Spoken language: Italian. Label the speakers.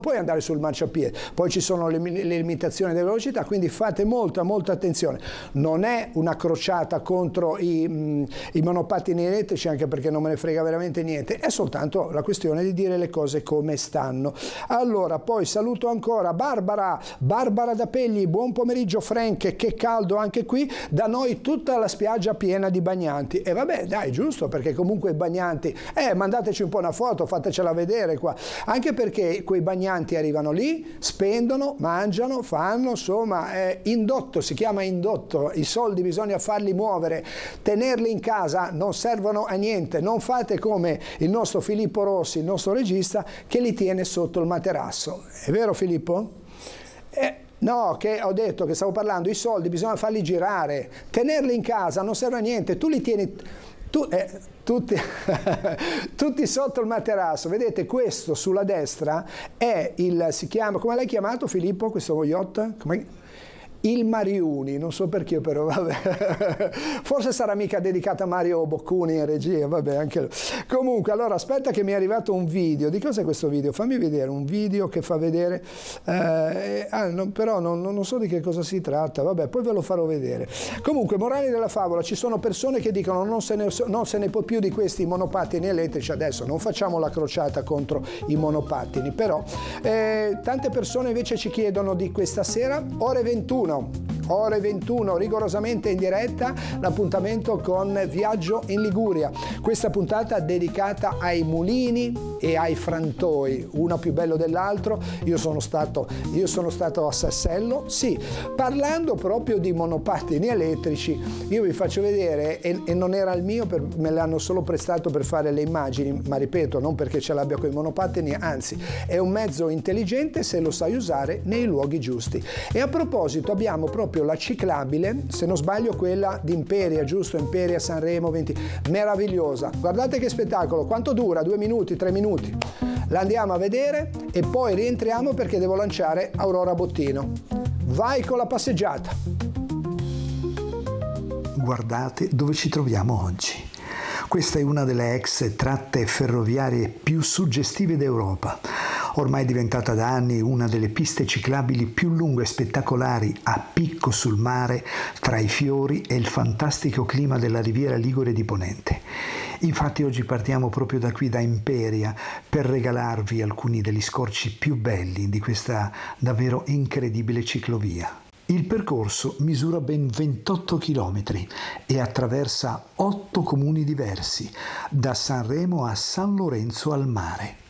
Speaker 1: puoi andare sul marciapiede, poi ci sono le limitazioni della velocità, quindi fate molta attenzione. Non è una crociata contro i monopattini elettrici, anche perché non me ne frega veramente niente, è soltanto la questione di dire le cose come stanno. Allora, poi saluto ancora Barbara da Pegli, buon pomeriggio Frank, che caldo anche qui, da noi tutta la spiaggia piena di bagnanti. E vabbè, dai, giusto, perché comunque i bagnanti, mandateci un po' una foto, fatecela vedere qua, anche perché quei bagnanti arrivano lì, spendono, mangiano, fanno, insomma, indotto, si chiama indotto, i soldi bisogna farli muovere, tenerli in casa non servono a niente, non fate come il nostro Filippo Rossi, il nostro regista, che li tiene sotto il materasso. È vero Filippo? No, che ho detto che stavo parlando, i soldi bisogna farli girare, tenerli in casa non serve a niente, tu li tieni... tutti sotto il materasso. Vedete, questo sulla destra è si chiama, come l'hai chiamato Filippo, questo yacht? Il Mariuni, non so perché, però vabbè. Forse sarà mica dedicato a Mario Boccuni in regia, vabbè, anche comunque. Allora aspetta che mi è arrivato un video. Di cos'è questo video? Fammi vedere un video che fa vedere però non so di che cosa si tratta, vabbè, poi ve lo farò vedere. Comunque, morale della favola, ci sono persone che dicono non se ne può più di questi monopattini elettrici. Adesso non facciamo la crociata contro i monopattini, però tante persone invece ci chiedono di questa sera, ore 21, rigorosamente in diretta, l'appuntamento con Viaggio in Liguria. Questa puntata dedicata ai mulini e ai frantoi, uno più bello dell'altro. Io sono stato a Sassello, sì, parlando proprio di monopattini elettrici. Io vi faccio vedere, e non era il mio, me l'hanno solo prestato per fare le immagini, ma ripeto, non perché ce l'abbia con i monopattini, anzi, è un mezzo intelligente se lo sai usare nei luoghi giusti. E a proposito, abbiamo proprio la ciclabile, se non sbaglio quella di Imperia, giusto? Imperia Sanremo 20, meravigliosa. Guardate che spettacolo, quanto dura? 2 minuti, 3 minuti. La andiamo a vedere e poi rientriamo perché devo lanciare Aurora Bottino. Vai con la passeggiata.
Speaker 2: Guardate dove ci troviamo oggi. Questa è una delle ex tratte ferroviarie più suggestive d'Europa. Ormai diventata da anni una delle piste ciclabili più lunghe e spettacolari a picco sul mare, tra i fiori e il fantastico clima della Riviera Ligure di Ponente. Infatti oggi partiamo proprio da qui, da Imperia, per regalarvi alcuni degli scorci più belli di questa davvero incredibile ciclovia. Il percorso misura ben 28 km e attraversa 8 comuni diversi, da Sanremo a San Lorenzo al Mare.